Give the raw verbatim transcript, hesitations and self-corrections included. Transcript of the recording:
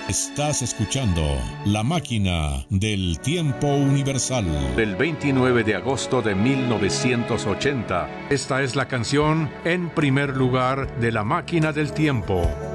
Estás escuchando La Máquina del Tiempo Universal. Del veintinueve de agosto de mil novecientos ochenta. Esta es la canción En primer lugar de La Máquina del Tiempo.